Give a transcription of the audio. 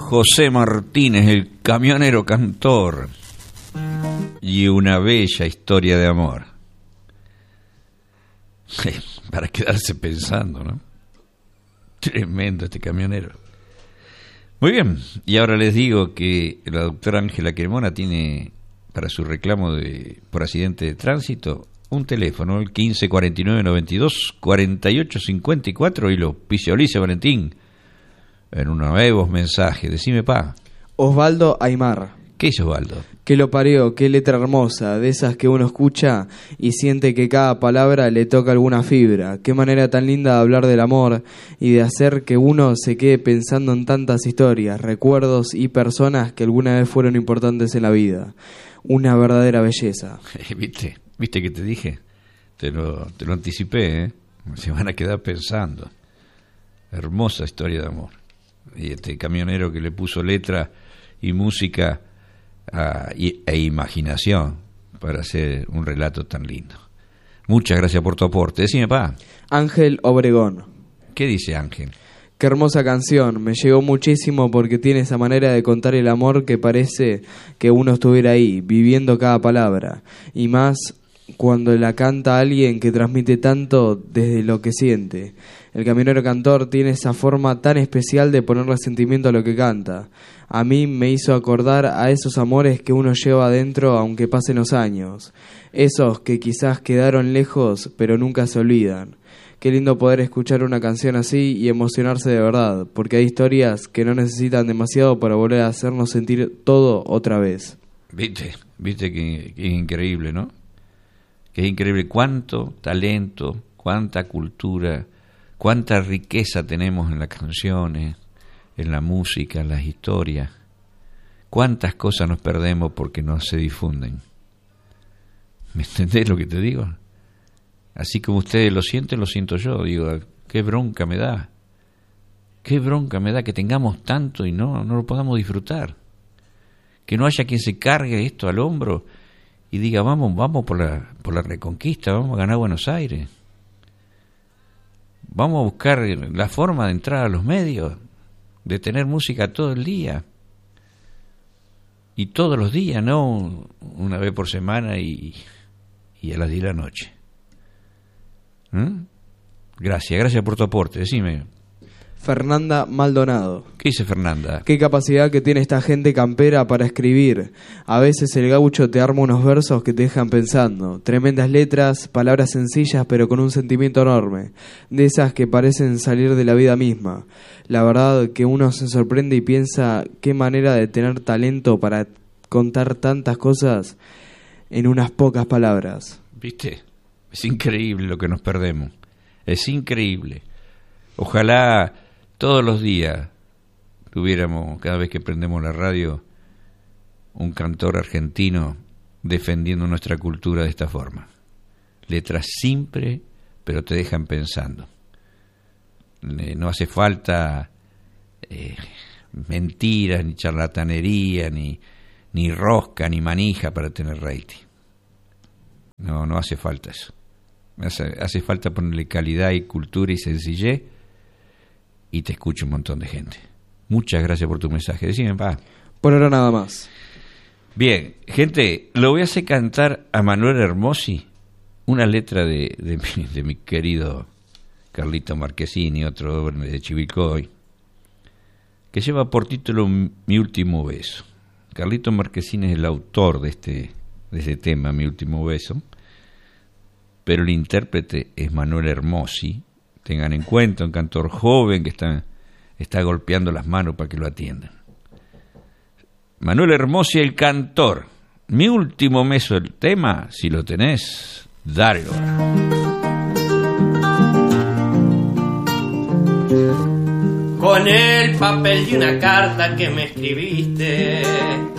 José Martínez, el camionero cantor, y una bella historia de amor. Para quedarse pensando, ¿no? Tremendo este camionero. Muy bien, y ahora les digo que la doctora Ángela Cremona tiene para su reclamo por accidente de tránsito un teléfono, el 1549-92-4854, y lo auspicia Valentín en un nuevo mensaje. Decime, pa. Osvaldo Aymar. ¿Qué hizo Osvaldo? Que lo parió, qué letra hermosa, de esas que uno escucha y siente que cada palabra le toca alguna fibra. Qué manera tan linda de hablar del amor y de hacer que uno se quede pensando en tantas historias, recuerdos y personas que alguna vez fueron importantes en la vida. Una verdadera belleza. ¿Viste que te dije? Te lo anticipé, ¿eh? Se van a quedar pensando. Hermosa historia de amor. Y este camionero que le puso letra y música e imaginación para hacer un relato tan lindo. Muchas gracias por tu aporte. Decime, pa. Ángel Obregón. ¿Qué dice Ángel? Qué hermosa canción, me llegó muchísimo porque tiene esa manera de contar el amor que parece que uno estuviera ahí, viviendo cada palabra. Y más cuando la canta alguien que transmite tanto desde lo que siente. El camionero cantor tiene esa forma tan especial de ponerle sentimiento a lo que canta. A mí me hizo acordar a esos amores que uno lleva adentro aunque pasen los años. Esos que quizás quedaron lejos pero nunca se olvidan. Qué lindo poder escuchar una canción así y emocionarse de verdad, porque hay historias que no necesitan demasiado para volver a hacernos sentir todo otra vez. Viste que es increíble, ¿no? Que es increíble cuánto talento, cuánta cultura, cuánta riqueza tenemos en las canciones, en la música, en las historias. Cuántas cosas nos perdemos porque no se difunden. ¿Me entendés lo que te digo? Así como ustedes lo sienten, lo siento yo. Digo, qué bronca me da. Qué bronca me da que tengamos tanto y no lo podamos disfrutar. Que no haya quien se cargue esto al hombro y diga, vamos por la reconquista, vamos a ganar Buenos Aires. Vamos a buscar la forma de entrar a los medios, de tener música todo el día. Y todos los días, no una vez por semana y a las 10 de la noche. Gracias por tu aporte. Decime. Fernanda Maldonado. ¿Qué dice Fernanda? Qué capacidad que tiene esta gente campera para escribir. A veces el gaucho te arma unos versos que te dejan pensando. Tremendas letras, palabras sencillas pero con un sentimiento enorme. De esas que parecen salir de la vida misma. La verdad que uno se sorprende y piensa qué manera de tener talento para contar tantas cosas en unas pocas palabras. ¿Viste? Es increíble lo que nos perdemos. Es increíble. Ojalá todos los días tuviéramos, cada vez que prendemos la radio, un cantor argentino defendiendo nuestra cultura de esta forma. Letras simples, pero te dejan pensando. No hace falta mentiras, ni charlatanería, ni rosca, ni manija para tener rating. No hace falta eso. Hace falta ponerle calidad y cultura y sencillez y te escucha un montón de gente. Muchas gracias por tu mensaje. Decime, pa. Por ahora nada más. Bien, gente, lo voy a hacer cantar a Manuel Hermosi, una letra de mi querido Carlito Marchesini, otro hombre de Chivilcoy, que lleva por título Mi último beso. Carlito Marchesini es el autor de ese tema, Mi último beso, pero el intérprete es Manuel Hermosi. Tengan en cuenta, un cantor joven que está golpeando las manos para que lo atiendan. Manuel Hermosi, el cantor. Mi último beso, el tema, si lo tenés, dalo. Con el papel de una carta que me escribiste,